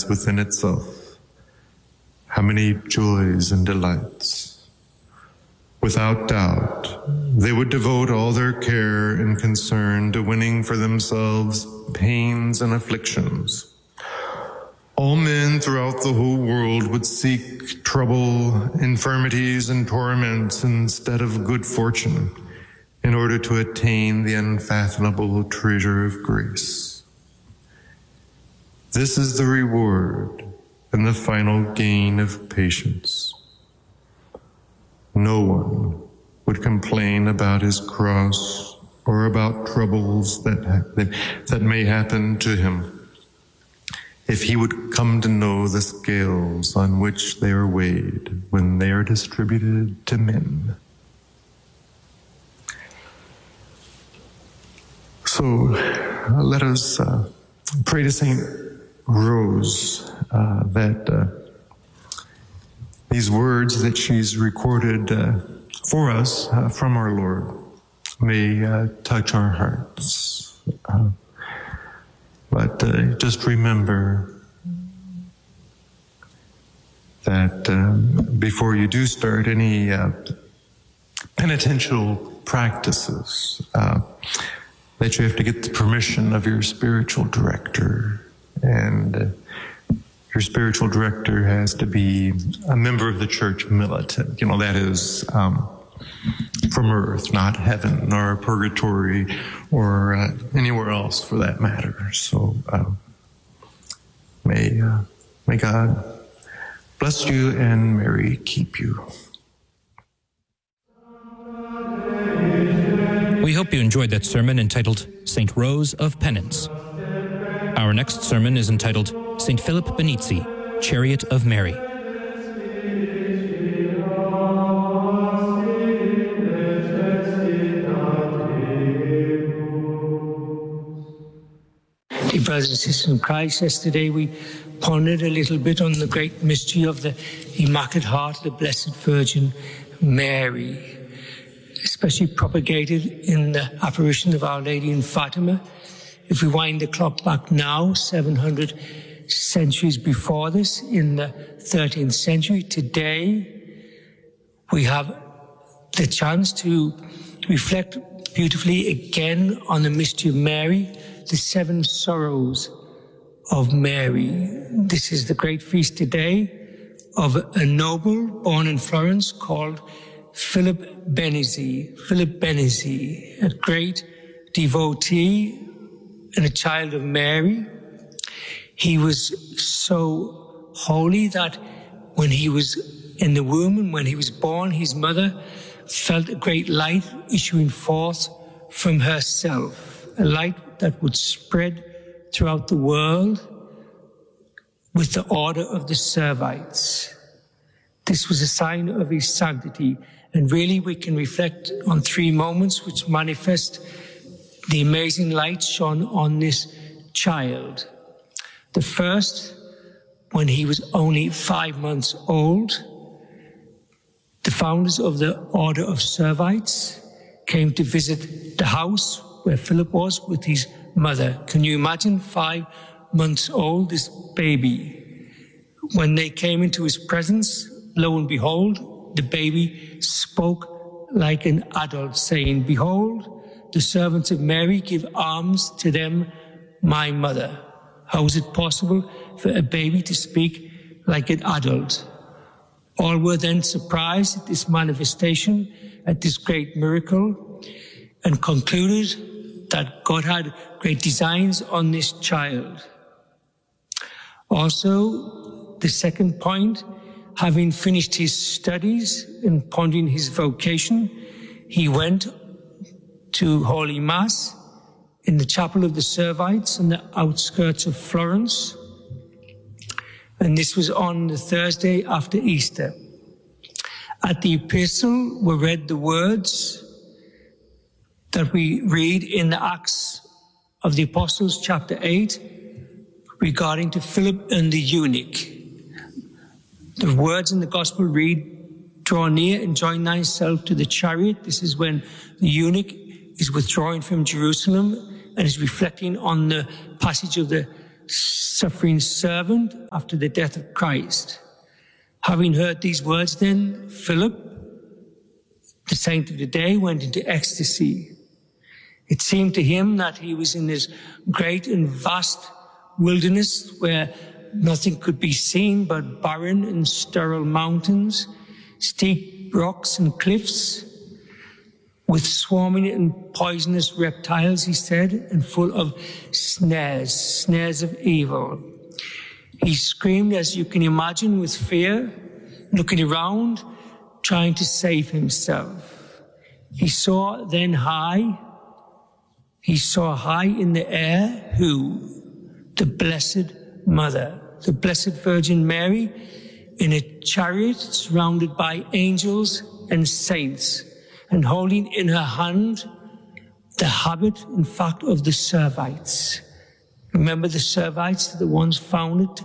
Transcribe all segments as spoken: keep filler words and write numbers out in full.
within itself. How many joys and delights. Without doubt, they would devote all their care and concern to winning for themselves pains and afflictions. All men throughout the whole world would seek trouble, infirmities, and torments instead of good fortune in order to attain the unfathomable treasure of grace. This is the reward and the final gain of patience. No one would complain about his cross or about troubles that, that, that may happen to him if he would come to know the scales on which they are weighed when they are distributed to men. So uh, let us uh, pray to Saint Rose uh, that uh, these words that she's recorded uh, for us uh, from our Lord may uh, touch our hearts. Uh, But uh, just remember that um, before you do start any uh, penitential practices, uh, that you have to get the permission of your spiritual director. And uh, your spiritual director has to be a member of the church militant. You know, that is um, from earth, not heaven, nor purgatory, or uh, anywhere else for that matter. So uh, may uh, may God bless you and Mary keep you. We hope you enjoyed that sermon entitled Saint Rose of Penance. Our next sermon is entitled Saint Philip Benizi, Chariot of Mary. Dear brothers and sisters in Christ, yesterday we pondered a little bit on the great mystery of the Immaculate Heart of the Blessed Virgin Mary, especially propagated in the apparition of Our Lady in Fatima. If we wind the clock back now, seven hundred centuries before this, in the thirteenth century, today, we have the chance to reflect beautifully again on the mystery of Mary, the seven sorrows of Mary. This is the great feast today of a noble born in Florence called Philip Benizi. Philip Benizi, a great devotee and a child of Mary. He was so holy that when he was in the womb and when he was born, his mother felt a great light issuing forth from herself, a light that would spread throughout the world with the order of the Servites. This was a sign of his sanctity, and really we can reflect on three moments which manifest the amazing light shone on this child. The first, when he was only five months old, the founders of the Order of Servites came to visit the house where Philip was with his mother. Can you imagine, five months old, this baby? When they came into his presence, lo and behold, the baby spoke like an adult, saying, "Behold, the servants of Mary, give alms to them, my mother." How is it possible for a baby to speak like an adult? All were then surprised at this manifestation, at this great miracle, and concluded that God had great designs on this child. Also, the second point, having finished his studies and pondering his vocation, he went to Holy Mass in the chapel of the Servites on the outskirts of Florence. And this was on the Thursday after Easter. At the epistle were read the words that we read in the Acts of the Apostles, chapter eight, regarding to Philip and the eunuch. The words in the Gospel read, "Draw near and join thyself to the chariot." This is when the eunuch is withdrawing from Jerusalem and is reflecting on the passage of the suffering servant after the death of Christ. Having heard these words then, Philip, the saint of the day, went into ecstasy. It seemed to him that he was in this great and vast wilderness where nothing could be seen but barren and sterile mountains, steep rocks and cliffs, with swarming and poisonous reptiles, he said, and full of snares, snares of evil. He screamed, as you can imagine, with fear, looking around, trying to save himself. He saw then high, he saw high in the air, who? The Blessed Mother, the Blessed Virgin Mary, in a chariot surrounded by angels and saints, and holding in her hand the habit, in fact, of the Servites. Remember, the Servites are the ones founded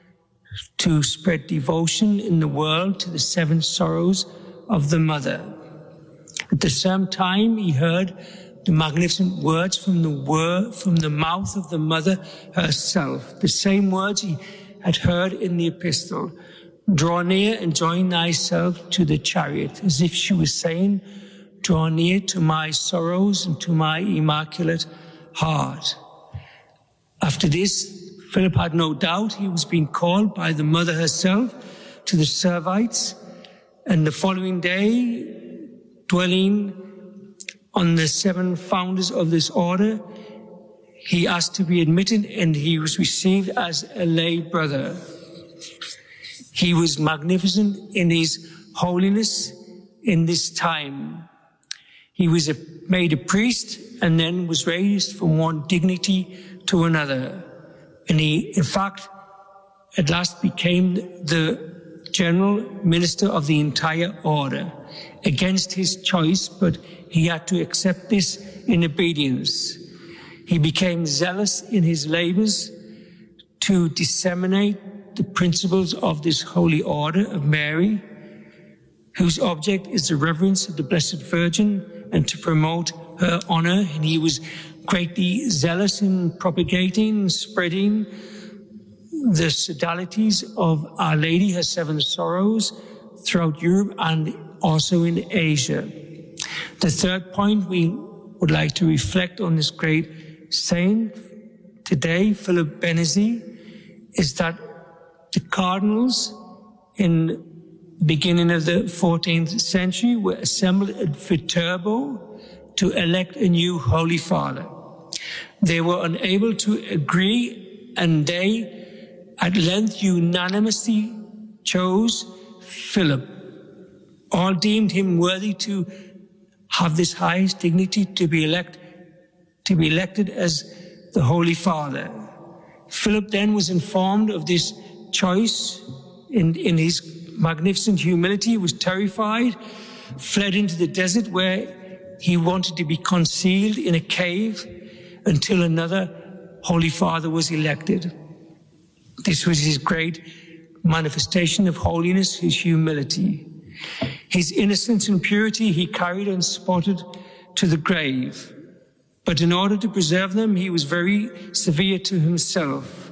to spread devotion in the world to the seven sorrows of the Mother. At the same time, he heard the magnificent words from the word, from the mouth of the Mother herself, the same words he had heard in the epistle. Draw near and join thyself to the chariot, as if she was saying, draw near to my sorrows and to my immaculate heart. After this, Philip had no doubt he was being called by the Mother herself to the Servites, and the following day, dwelling on the seven founders of this order, he asked to be admitted, and he was received as a lay brother. He was magnificent in his holiness in this time. He was a, made a priest and then was raised from one dignity to another. And he, in fact, at last became the general minister of the entire order, against his choice, but he had to accept this in obedience. He became zealous in his labors to disseminate the principles of this holy order of Mary, whose object is the reverence of the Blessed Virgin and to promote her honor. And he was greatly zealous in propagating and spreading the sodalities of Our Lady, her seven sorrows, throughout Europe and also in Asia. The third point, we would like to reflect on this great saint today, Philip Benizi, is that the cardinals in the beginning of the fourteenth century were assembled at Viterbo to elect a new Holy Father. They were unable to agree, and they at length unanimously chose Philip. All deemed him worthy to have this highest dignity, to be elect, to be elected as the Holy Father. Philip then was informed of this choice. In, in his magnificent humility, was terrified, fled into the desert where he wanted to be concealed in a cave until another Holy Father was elected. This was his great manifestation of holiness, his humility. His innocence and purity he carried unspotted to the grave. But in order to preserve them, he was very severe to himself.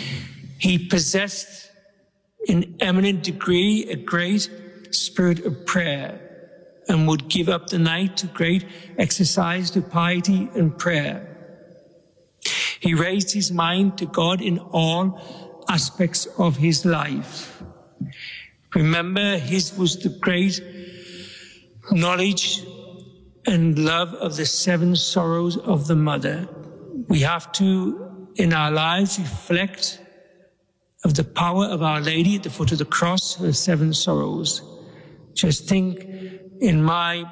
He possessed in eminent degree a great spirit of prayer and would give up the night to great exercise to piety and prayer. He raised his mind to God in all aspects of his life. Remember, his was the great knowledge and love of the seven sorrows of the Mother. We have to, in our lives, reflect of the power of Our Lady at the foot of the cross, her seven sorrows. Just think, in my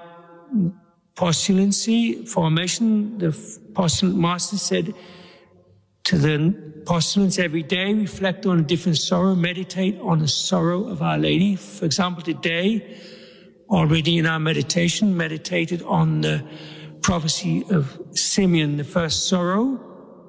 postulancy formation, the postulant master said to the postulants every day, reflect on a different sorrow, meditate on the sorrow of Our Lady. For example, today, already in our meditation, meditated on the prophecy of Simeon, the first sorrow.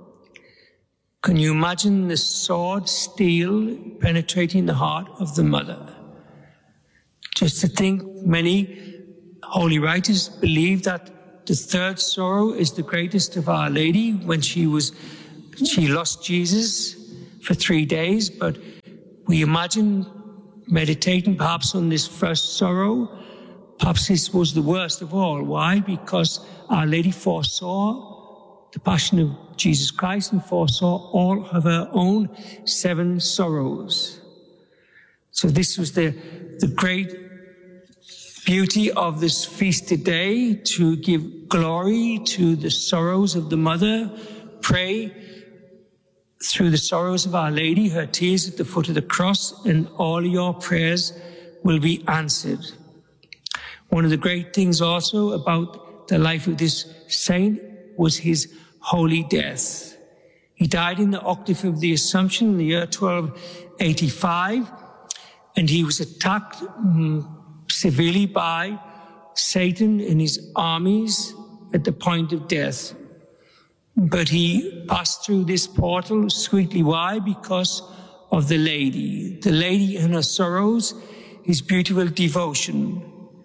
Can you imagine the sword, steel, penetrating the heart of the Mother? Just to think, many holy writers believe that the third sorrow is the greatest of Our Lady, when she was She lost Jesus for three days, but we imagine meditating perhaps on this first sorrow. Perhaps this was the worst of all. Why? Because Our Lady foresaw the passion of Jesus Christ and foresaw all of her own seven sorrows. So this was the, the great beauty of this feast today, to give glory to the sorrows of the Mother, pray through the sorrows of Our Lady, her tears at the foot of the cross, and all your prayers will be answered. One of the great things also about the life of this saint was his holy death. He died in the octave of the Assumption in the year twelve eighty-five, and he was attacked um, severely by Satan and his armies at the point of death. But he passed through this portal sweetly. Why? Because of the Lady. The Lady and her sorrows, his beautiful devotion.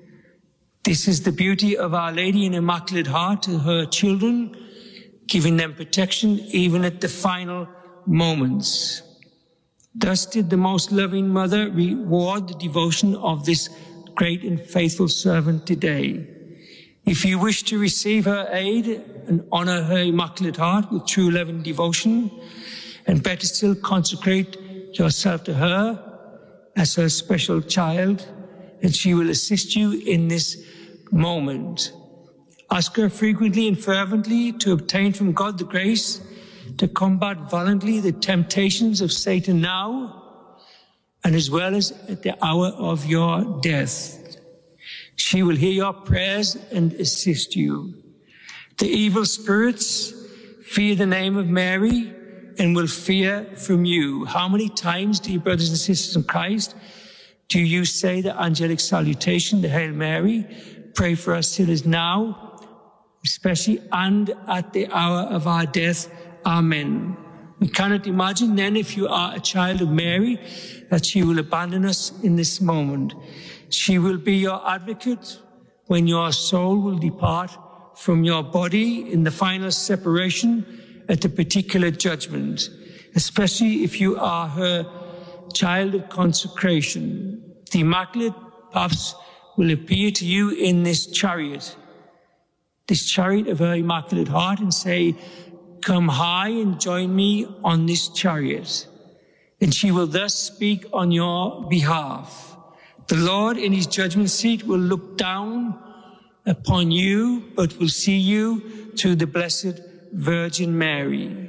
This is the beauty of Our Lady in Immaculate Heart to her children, giving them protection even at the final moments. Thus did the most loving Mother reward the devotion of this great and faithful servant today. If you wish to receive her aid and honor her Immaculate Heart with true love and devotion, and better still consecrate yourself to her as her special child, and she will assist you in this moment. Ask her frequently and fervently to obtain from God the grace to combat valiantly the temptations of Satan now, and as well as at the hour of your death. She will hear your prayers and assist you. The evil spirits fear the name of Mary and will fear from you. How many times, dear brothers and sisters in Christ, do you say the angelic salutation, the Hail Mary? Pray for us sinners now, especially and at the hour of our death. Amen. We cannot imagine then, if you are a child of Mary, that she will abandon us in this moment. She will be your advocate when your soul will depart from your body in the final separation at the particular judgment, especially if you are her child of consecration. The Immaculate perhaps will appear to you in this chariot, this chariot of her Immaculate Heart, and say, "Come high and join me on this chariot." And she will thus speak on your behalf. The Lord in his judgment seat will look down upon you, but will see you through the Blessed Virgin Mary.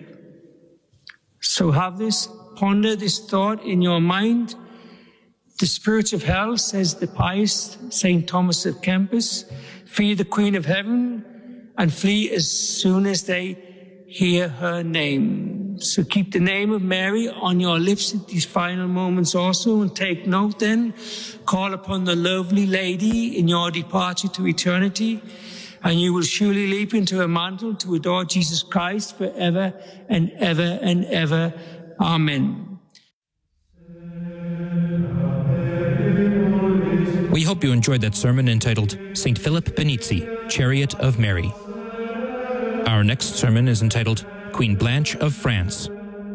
So have this, ponder this thought in your mind. The spirits of hell, says the pious Saint Thomas of Kempis, fear the Queen of Heaven and flee as soon as they hear her name. So keep the name of Mary on your lips at these final moments also, and take note then, call upon the lovely Lady in your departure to eternity, and you will surely leap into her mantle to adore Jesus Christ forever and ever and ever. Amen. We hope you enjoyed that sermon entitled Saint Philip Benizi, Chariot of Mary. Our next sermon is entitled Queen Blanche of France.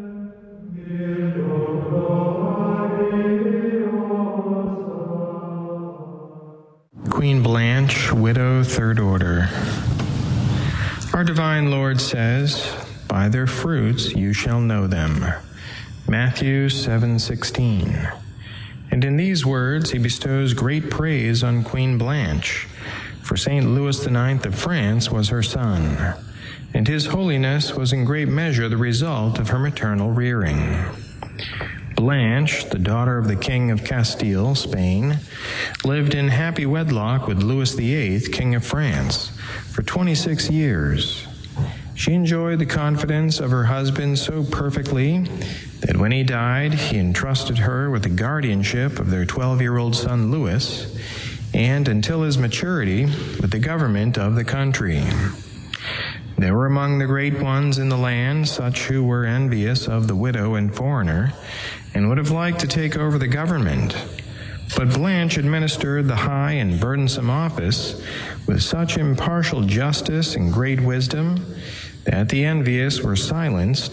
Queen Blanche, widow, third order. Our divine Lord says, "By their fruits you shall know them." Matthew seven sixteen. And in these words he bestows great praise on Queen Blanche, for Saint Louis the Ninth of France was her son, and his holiness was in great measure the result of her maternal rearing. Blanche, the daughter of the King of Castile, Spain, lived in happy wedlock with Louis the Eighth, King of France, for twenty-six years. She enjoyed the confidence of her husband so perfectly that when he died, he entrusted her with the guardianship of their twelve-year-old son Louis, and until his maturity, with the government of the country. There were among the great ones in the land such who were envious of the widow and foreigner, and would have liked to take over the government. But Blanche administered the high and burdensome office with such impartial justice and great wisdom that the envious were silenced,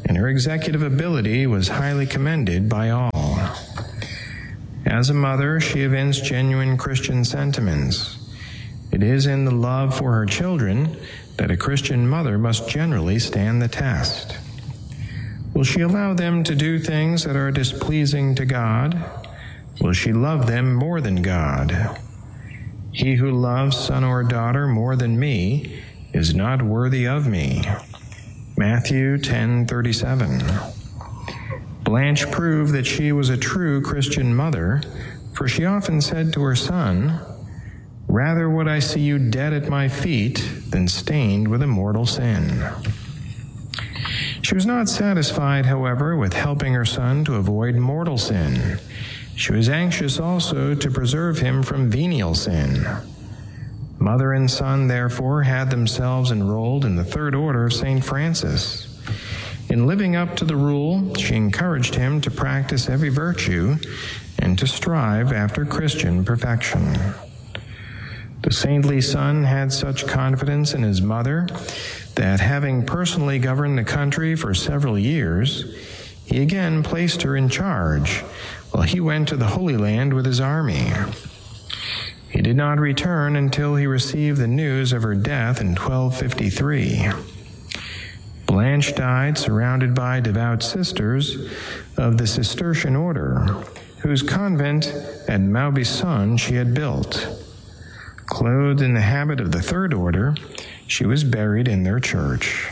and her executive ability was highly commended by all. As a mother, she evinced genuine Christian sentiments. It is in the love for her children that a Christian mother must generally stand the test. Will she allow them to do things that are displeasing to God? Will she love them more than God? He who loves son or daughter more than me is not worthy of me. Matthew ten thirty-seven. Blanche proved that she was a true Christian mother, for she often said to her son, "Rather would I see you dead at my feet than stained with a mortal sin." She was not satisfied, however, with helping her son to avoid mortal sin. She was anxious also to preserve him from venial sin. Mother and son, therefore, had themselves enrolled in the Third Order of Saint Francis. In living up to the rule, she encouraged him to practice every virtue and to strive after Christian perfection. The saintly son had such confidence in his mother that, having personally governed the country for several years, he again placed her in charge while he went to the Holy Land with his army. He did not return until he received the news of her death in twelve fifty-three. Blanche died surrounded by devout sisters of the Cistercian order, whose convent at Maubusson she had built. Clothed in the habit of the Third Order, she was buried in their church.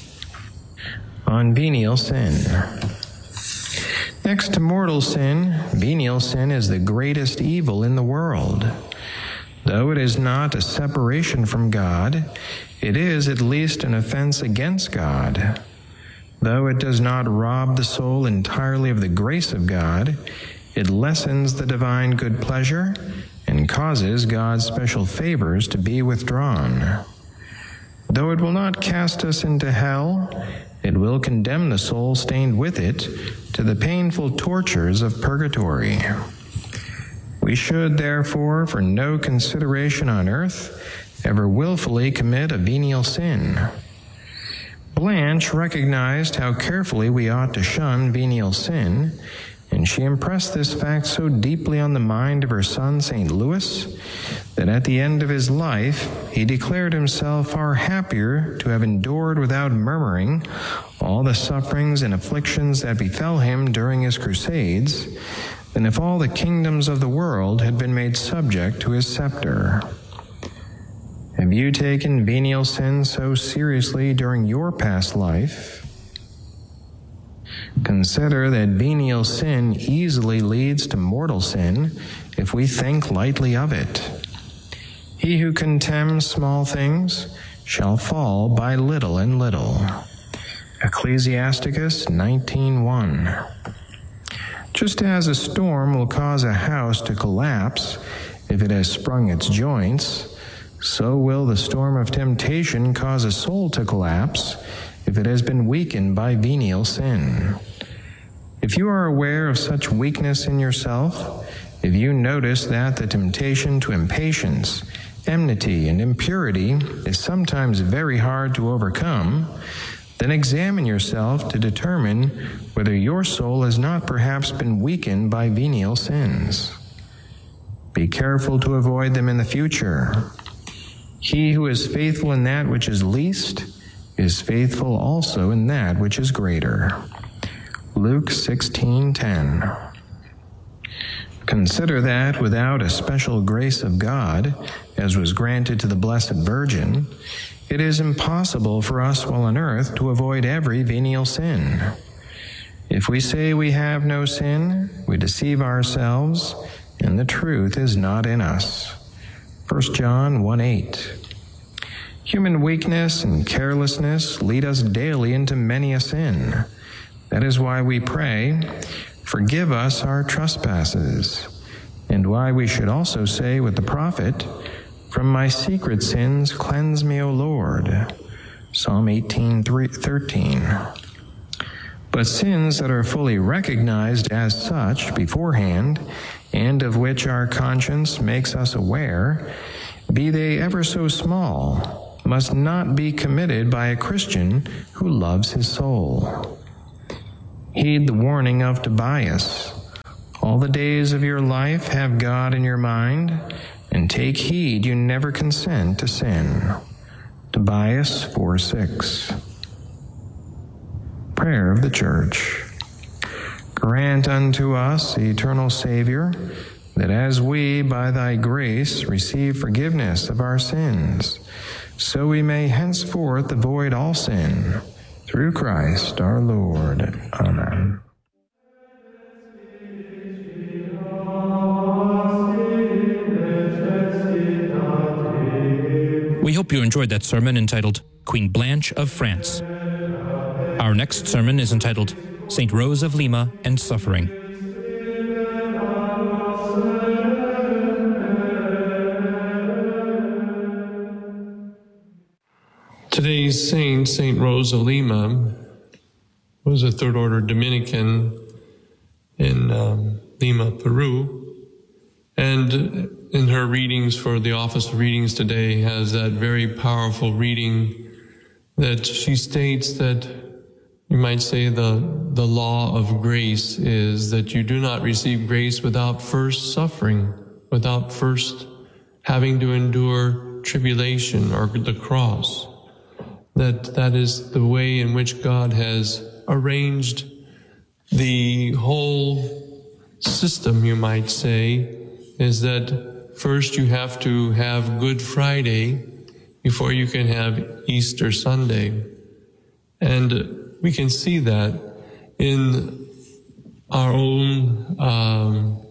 On venial sin. Next to mortal sin, venial sin is the greatest evil in the world. Though it is not a separation from God, it is at least an offense against God. Though it does not rob the soul entirely of the grace of God, it lessens the divine good pleasure and causes God's special favors to be withdrawn. Though it will not cast us into hell, it will condemn the soul stained with it to the painful tortures of purgatory. We should, therefore, for no consideration on earth, ever willfully commit a venial sin. Blanche recognized how carefully we ought to shun venial sin, and she impressed this fact so deeply on the mind of her son, Saint Louis, that at the end of his life, he declared himself far happier to have endured without murmuring all the sufferings and afflictions that befell him during his crusades, than if all the kingdoms of the world had been made subject to his scepter. Have you taken venial sin so seriously during your past life? Consider that venial sin easily leads to mortal sin if we think lightly of it. He who contemns small things shall fall by little and little. Ecclesiasticus nineteen one. Just as a storm will cause a house to collapse if it has sprung its joints, so will the storm of temptation cause a soul to collapse if it has been weakened by venial sin. If you are aware of such weakness in yourself, if you notice that the temptation to impatience, enmity, and impurity is sometimes very hard to overcome, then examine yourself to determine whether your soul has not perhaps been weakened by venial sins. Be careful to avoid them in the future. He who is faithful in that which is least is faithful also in that which is greater. Luke sixteen ten. Consider that without a special grace of God, as was granted to the Blessed Virgin, it is impossible for us while on earth to avoid every venial sin. If we say we have no sin, we deceive ourselves, and the truth is not in us. First John one eight. Human weakness and carelessness lead us daily into many a sin. That is why we pray, "Forgive us our trespasses," and why we should also say with the prophet, "From my secret sins cleanse me, O Lord." Psalm eighteen thirteen. But sins that are fully recognized as such beforehand, and of which our conscience makes us aware, be they ever so small, must not be committed by a Christian who loves his soul. Heed the warning of Tobias. All the days of your life have God in your mind, and take heed you never consent to sin. Tobias four six. Prayer of the Church. Grant unto us, eternal Savior, that as we, by thy grace, receive forgiveness of our sins, so we may henceforth avoid all sin. Through Christ our Lord. Amen. We hope you enjoyed that sermon entitled Queen Blanche of France. Our next sermon is entitled Saint Rose of Lima and Suffering. Today's saint, Saint Rose of Lima, was a third order Dominican in um, Lima, Peru. And in her readings for the Office of Readings today has that very powerful reading that she states that you might say the, the law of grace is that you do not receive grace without first suffering, without first having to endure tribulation or the cross. That that is the way in which God has arranged the whole system, you might say, is that first you have to have Good Friday before you can have Easter Sunday. And we can see that in our own um,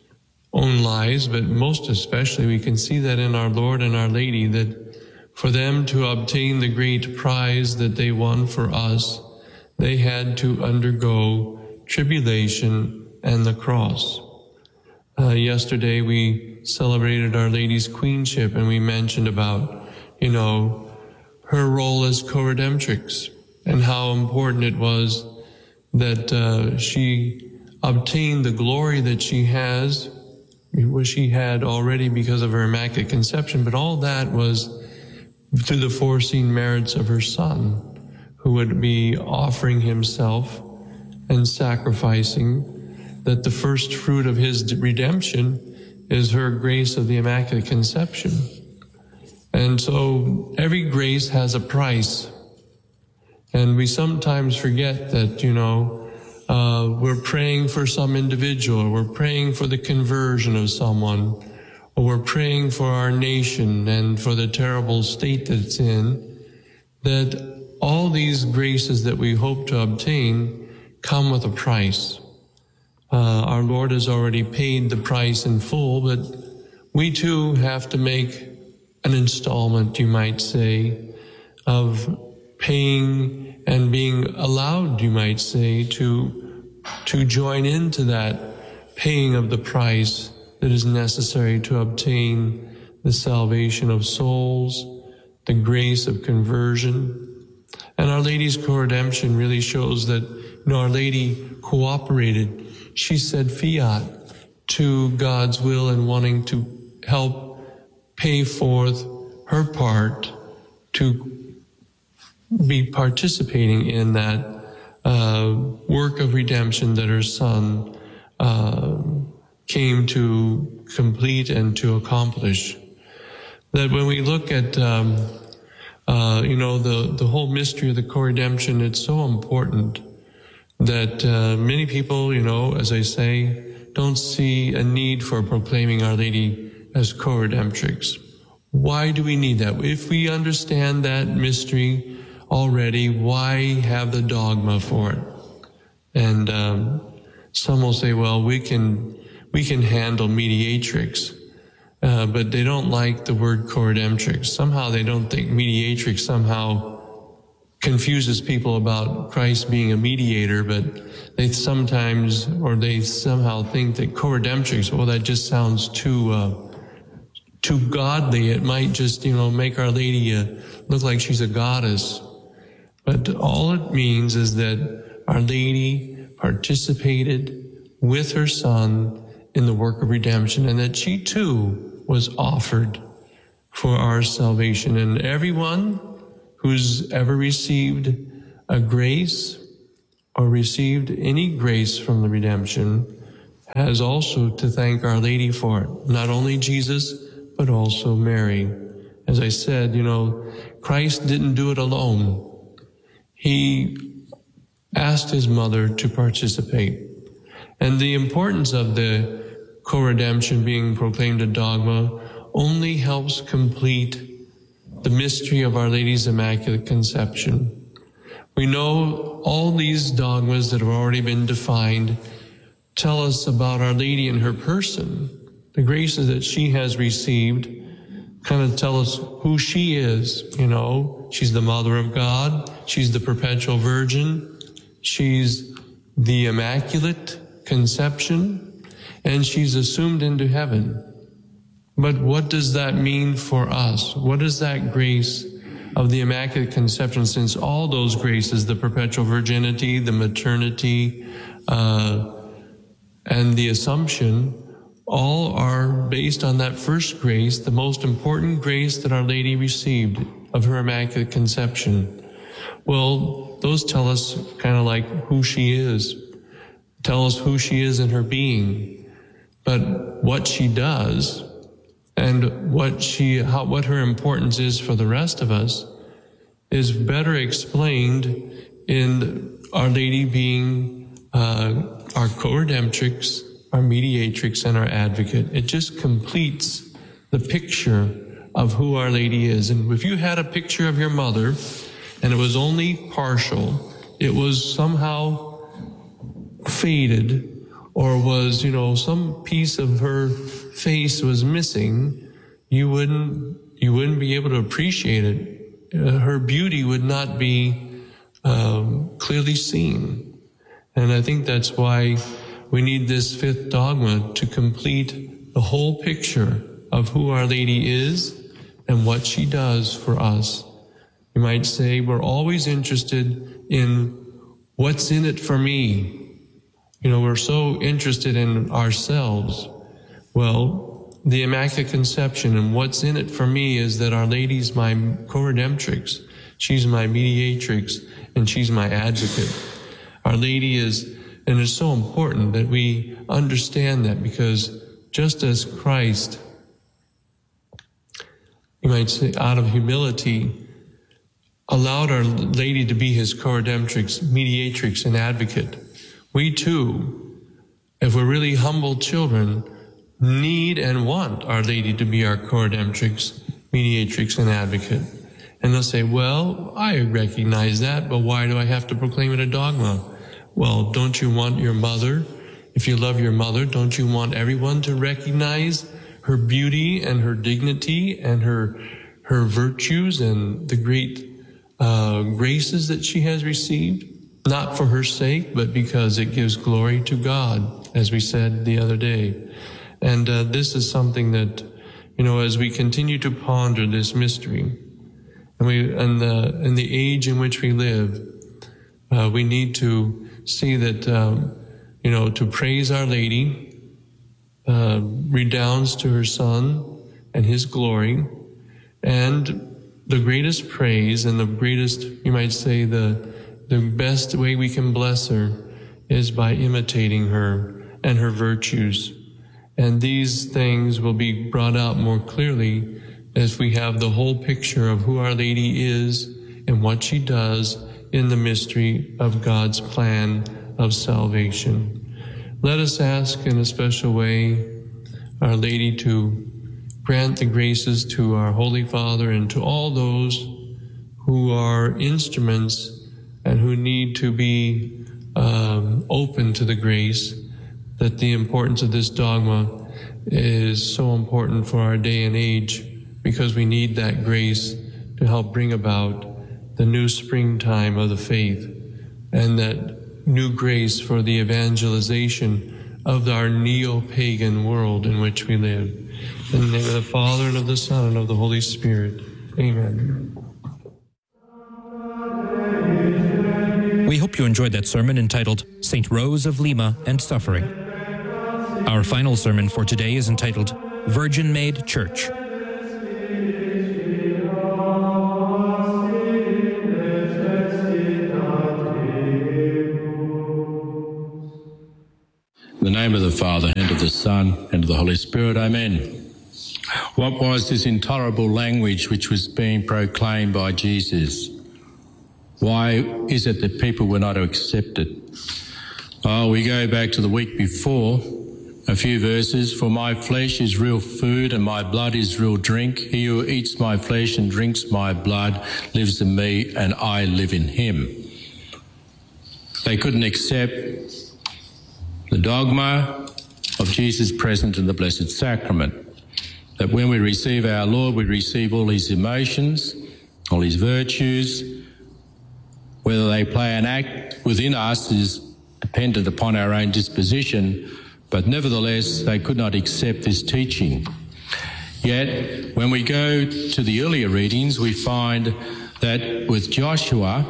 own lives, but most especially we can see that in our Lord and Our Lady, that for them to obtain the great prize that they won for us, they had to undergo tribulation and the cross. Uh, yesterday we celebrated Our Lady's queenship, and we mentioned about, you know, her role as co-redemptrix and how important it was that uh, she obtained the glory that she has, which she had already because of her Immaculate Conception, but all that was through the foreseen merits of her Son, who would be offering himself and sacrificing, that the first fruit of his redemption is her grace of the Immaculate Conception. And so every grace has a price. And we sometimes forget that, you know, uh, we're praying for some individual, we're praying for the conversion of someone, or we're praying for our nation and for the terrible state that it's in, that all these graces that we hope to obtain come with a price. Uh, our Lord has already paid the price in full, but we too have to make an installment, you might say, of paying and being allowed, you might say, to, to join into that paying of the price that is necessary to obtain the salvation of souls, the grace of conversion. And Our Lady's co-redemption really shows that, you know, Our Lady cooperated. She said fiat to God's will and wanting to help pay forth her part to be participating in that uh, work of redemption that her Son uh, came to complete and to accomplish. That when we look at, um, uh, you know, the, the whole mystery of the co-redemption, it's so important that uh, many people, you know, as I say, don't see a need for proclaiming Our Lady as co-redemptrix. Why do we need that? If we understand that mystery already, why have the dogma for it? And um, some will say, well, we can we can handle mediatrix, uh, but they don't like the word co-redemptrix. Somehow they don't think mediatrix somehow confuses people about Christ being a mediator, but they sometimes, or they somehow think that co-redemptrix, well, that just sounds too uh, too godly. It might just, you know, make Our Lady uh, look like she's a goddess. But all it means is that Our Lady participated with her Son in the work of redemption, and that she too was offered for our salvation. And everyone who's ever received a grace or received any grace from the redemption has also to thank Our Lady for it. Not only Jesus, but also Mary. As I said, you know, Christ didn't do it alone. He asked his mother to participate. And the importance of the co-redemption being proclaimed a dogma only helps complete the mystery of Our Lady's Immaculate Conception. We know all these dogmas that have already been defined tell us about Our Lady and her person, the graces that she has received, kind of tell us who she is. You know, she's the Mother of God, she's the Perpetual Virgin, she's the Immaculate Conception, and she's assumed into heaven. But what does that mean for us? What is that grace of the Immaculate Conception, since all those graces, the perpetual virginity, the maternity, uh, and the Assumption, all are based on that first grace, the most important grace that Our Lady received of her Immaculate Conception. Well, those tell us kind of like who she is, tell us who she is in her being. But what she does and what she, how, what her importance is for the rest of us is better explained in Our Lady being uh, our co-redemptrix, our mediatrix, and our advocate. It just completes the picture of who Our Lady is. And if you had a picture of your mother and it was only partial, it was somehow faded, or was, you know, some piece of her face was missing, you wouldn't, you wouldn't be able to appreciate it. Uh, her beauty would not be um, clearly seen. And I think that's why we need this fifth dogma to complete the whole picture of who Our Lady is and what she does for us. You might say we're always interested in what's in it for me. You know, we're so interested in ourselves. Well, the Immaculate Conception and what's in it for me is that Our Lady's my co-redemptrix. She's my mediatrix, and she's my advocate. Our Lady is, and it's so important that we understand that, because just as Christ, you might say, out of humility, allowed Our Lady to be his co-redemptrix, mediatrix, and advocate, we too, if we're really humble children, need and want Our Lady to be our co-redemptrix, mediatrix, and advocate. And they'll say, well, I recognize that, but why do I have to proclaim it a dogma? Well, don't you want your mother, if you love your mother, don't you want everyone to recognize her beauty and her dignity and her her virtues and the great uh, graces that she has received? Not for her sake, but because it gives glory to God, as we said the other day. And uh, this is something that, you know, as we continue to ponder this mystery, and we, and the, in the age in which we live, uh, we need to see that, um, you know, to praise Our Lady uh, redounds to her Son and his glory, and the greatest praise and the greatest, you might say, the The best way we can bless her is by imitating her and her virtues. And these things will be brought out more clearly as we have the whole picture of who Our Lady is and what she does in the mystery of God's plan of salvation. Let us ask in a special way Our Lady to grant the graces to our Holy Father and to all those who are instruments and who need to be um, open to the grace, that the importance of this dogma is so important for our day and age, because we need that grace to help bring about the new springtime of the faith, and that new grace for the evangelization of our neo-pagan world in which we live. In the name of the Father, and of the Son, and of the Holy Spirit. Amen. We hope you enjoyed that sermon entitled Saint Rose of Lima and Suffering. Our final sermon for today is entitled Virgin Made Church. and of the Son, and of the Holy Spirit. Amen. What was this intolerable language which was being proclaimed by Jesus? Why is it that people were not to accept it? Oh, we go back to the week before, a few verses. For my flesh is real food and my blood is real drink. He who eats my flesh and drinks my blood lives in me and I live in him. They couldn't accept the dogma of Jesus present in the Blessed Sacrament, that when we receive our Lord, we receive all his emotions, all his virtues. Whether they play an act within us is dependent upon our own disposition, but nevertheless they could not accept this teaching. Yet when we go to the earlier readings, we find that with Joshua,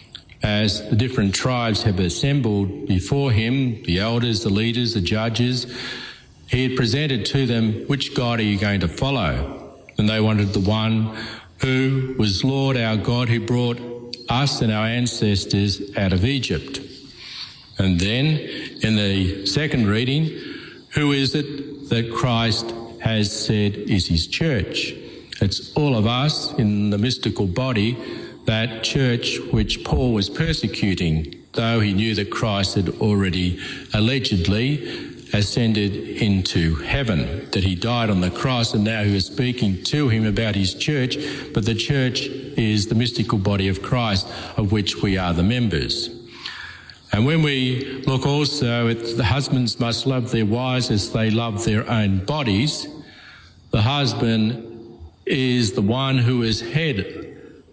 as the different tribes have assembled before him, the elders, the leaders, the judges, he had presented to them, which God are you going to follow? And they wanted the one who was Lord our God, who brought us and our ancestors out of Egypt. And then in the second reading, who is it that Christ has said is his church? It's all of us in the mystical body, that church which Paul was persecuting, though he knew that Christ had already allegedly ascended into heaven, that he died on the cross, and now he was speaking to him about his church. But the church is the mystical body of Christ, of which we are the members. And when we look also at the husbands must love their wives as they love their own bodies, the husband is the one who is head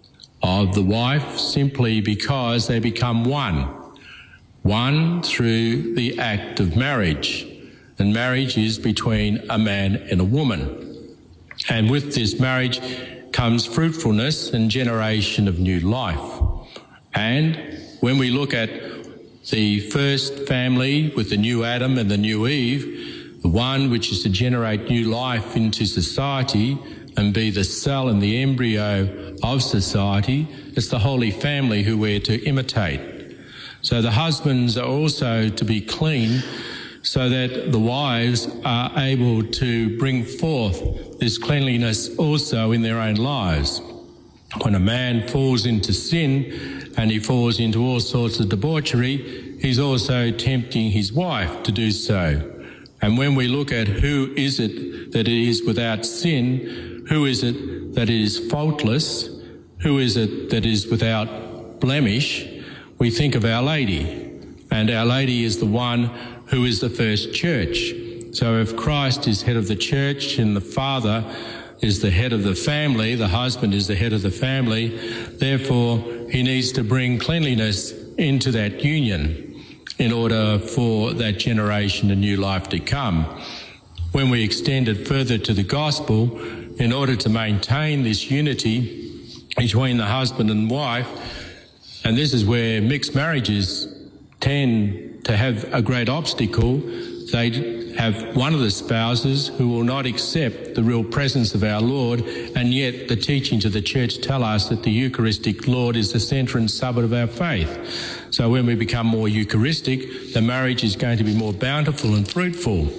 of the wife simply because they become one. One through the act of marriage. And marriage is between a man and a woman. And with this marriage comes fruitfulness and generation of new life. And when we look at the first family with the new Adam and the new Eve, the one which is to generate new life into society and be the cell and the embryo of society, it's the Holy Family who we're to imitate. So the husbands are also to be clean so that the wives are able to bring forth this cleanliness also in their own lives. When a man falls into sin and he falls into all sorts of debauchery, he's also tempting his wife to do so. And when we look at who is it that is without sin, who is it that is faultless, who is it that is without blemish, we think of Our Lady. And Our Lady is the one who is the first church. So if Christ is head of the church and the Father is the head of the family, the husband is the head of the family, therefore he needs to bring cleanliness into that union in order for that generation and new life to come. When we extend it further to the gospel, in order to maintain this unity between the husband and wife, and this is where mixed marriages tend to have a great obstacle, they have one of the spouses who will not accept the real presence of our Lord, and yet the teachings of the church tell us that the Eucharistic Lord is the centre and summit of our faith. So when we become more Eucharistic, the marriage is going to be more bountiful and fruitful,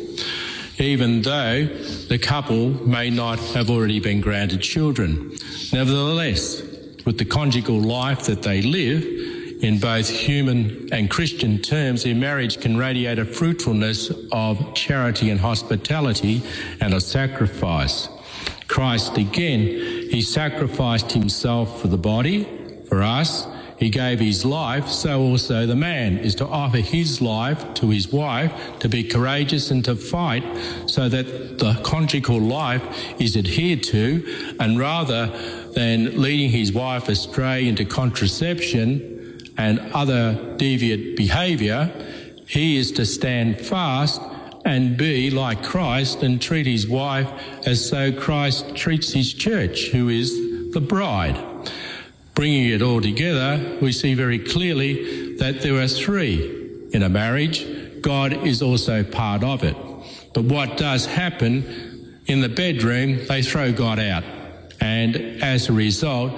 even though the couple may not have already been granted children. Nevertheless, with the conjugal life that they live, in both human and Christian terms, their marriage can radiate a fruitfulness of charity and hospitality and of sacrifice. Christ, again, he sacrificed himself for the body, for us. He gave his life, so also the man is to offer his life to his wife, to be courageous and to fight so that the conjugal life is adhered to, and rather than leading his wife astray into contraception and other deviant behaviour, he is to stand fast and be like Christ and treat his wife as so Christ treats his church, who is the bride. Bringing it all together, we see very clearly that there are three in a marriage. God is also part of it. But what does happen in the bedroom, they throw God out. And as a result,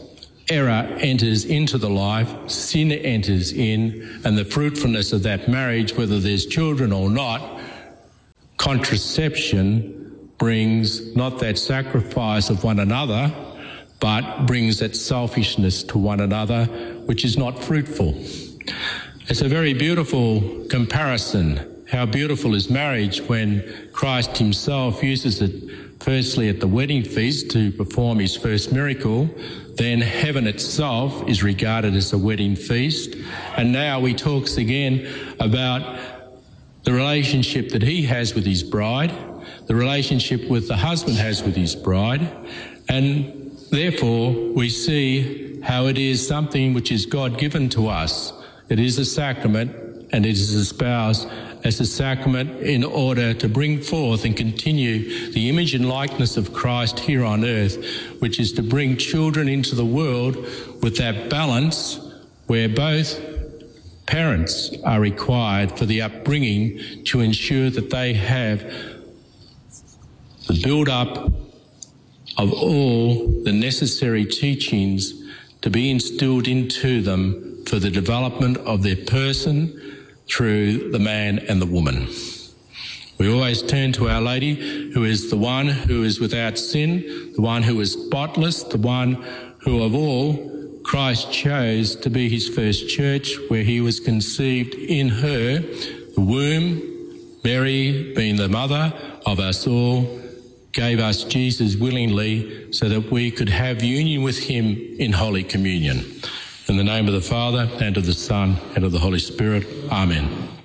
error enters into the life, sin enters in, and the fruitfulness of that marriage, whether there's children or not, contraception brings not that sacrifice of one another, but brings that selfishness to one another, which is not fruitful. It's a very beautiful comparison. How beautiful is marriage when Christ himself uses it firstly at the wedding feast to perform his first miracle. Then heaven itself is regarded as a wedding feast. And now he talks again about the relationship that he has with his bride, the relationship with the husband has with his bride, and therefore we see how it is something which is God-given to us. It is a sacrament, and it is espoused as a sacrament in order to bring forth and continue the image and likeness of Christ here on earth, which is to bring children into the world with that balance where both parents are required for the upbringing to ensure that they have the build-up of all the necessary teachings to be instilled into them for the development of their person through the man and the woman. We always turn to Our Lady, who is the one who is without sin, the one who is spotless, the one who of all Christ chose to be his first church, where he was conceived in her, the womb. Mary, being the mother of us all, gave us Jesus willingly so that we could have union with him in Holy Communion. In the name of the Father, and of the Son, and of the Holy Spirit. Amen.